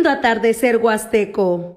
lindo atardecer huasteco.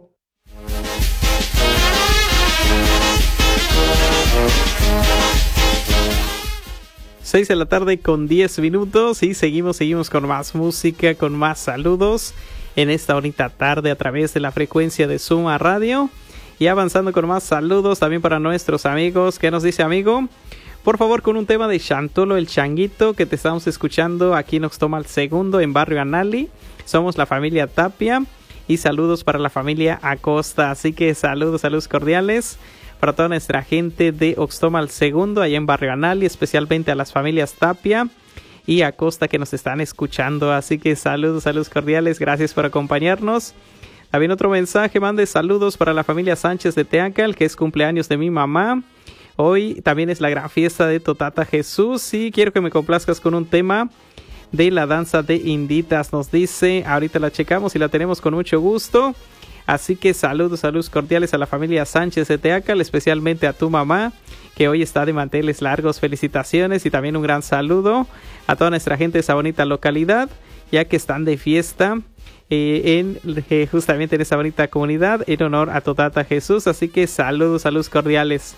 6 de la tarde con 10 minutos y seguimos con más música, con más saludos en esta bonita tarde a través de la frecuencia de Suma Radio y avanzando con más saludos también para nuestros amigos. ¿Qué nos dice, amigo? Por favor, con un tema de Chantolo el Changuito que te estamos escuchando aquí en Oxtomal Segundo en Barrio Anali. Somos la familia Tapia y saludos para la familia Acosta, así que saludos cordiales para toda nuestra gente de Oxtomal Segundo, allá en Barrio Anali, especialmente a las familias Tapia y Acosta que nos están escuchando. Así que saludos cordiales, gracias por acompañarnos. También otro mensaje, mande saludos para la familia Sánchez de Teacal, que es cumpleaños de mi mamá. Hoy también es la gran fiesta de Totata Jesús y quiero que me complazcas con un tema de la danza de Inditas, nos dice. Ahorita la checamos y la tenemos con mucho gusto. Así que saludos cordiales a la familia Sánchez de Teacal, especialmente a tu mamá, que hoy está de manteles largos. Felicitaciones y también un gran saludo a toda nuestra gente de esa bonita localidad, ya que están de fiesta justamente en esa bonita comunidad en honor a Totata Jesús. Así que saludos cordiales.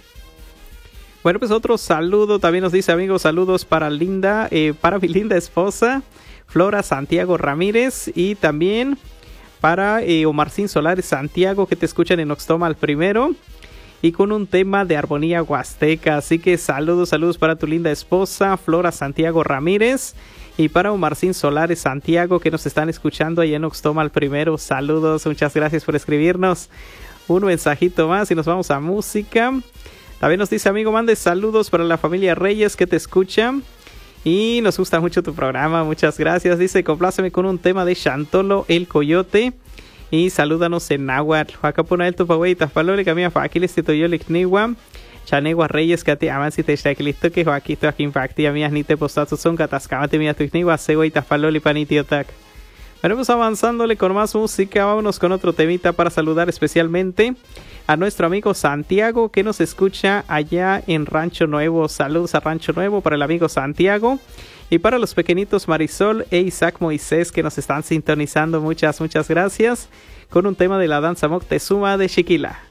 Bueno, pues otro saludo también nos dice, amigos, saludos para mi linda esposa, Flora Santiago Ramírez, y también para Omarcín Solares Santiago, que te escuchan en Oxtomal Primero y con un tema de armonía huasteca. Así que saludos para tu linda esposa Flora Santiago Ramírez y para Omarcín Solares Santiago, que nos están escuchando allá en Oxtomal Primero. Saludos, muchas gracias por escribirnos. Un mensajito más y nos vamos a música. También nos dice, amigo, mande saludos para la familia Reyes que te escuchan y nos gusta mucho tu programa, muchas gracias. Dice, compláceme con un tema de Chantolo el Coyote y salúdanos en náhuatl. Huacapuna el Tupahue y Tafalole, Camilla Faquiles, Titoyolik Niwa, Chanegua Reyes, que te aman si te estaquilisto, que Joaquito aquí infactia mías ni te postazo son catascamate mía tu Niwa, Segua y Tafalole Panitiotac. Vamos avanzándole con más música, vámonos con otro temita para saludar especialmente a nuestro amigo Santiago, que nos escucha allá en Rancho Nuevo. Saludos a Rancho Nuevo para el amigo Santiago y para los pequeñitos Marisol e Isaac Moisés que nos están sintonizando. Muchas gracias con un tema de la danza Moctezuma de Xiquila.